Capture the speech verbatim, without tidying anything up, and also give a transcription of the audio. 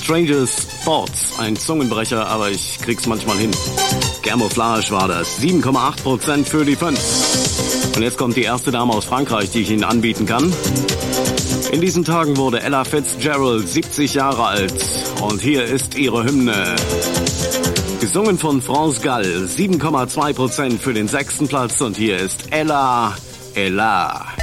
Strangest Thoughts, ein Zungenbrecher, aber ich krieg's manchmal hin. Camouflage war das, sieben Komma acht Prozent für die fünf. Und jetzt kommt die erste Dame aus Frankreich, die ich Ihnen anbieten kann. In diesen Tagen wurde Ella Fitzgerald siebzig Jahre alt und hier ist ihre Hymne. Gesungen von France Gall, sieben Komma zwei Prozent für den sechsten Platz und hier ist Ella, Ella.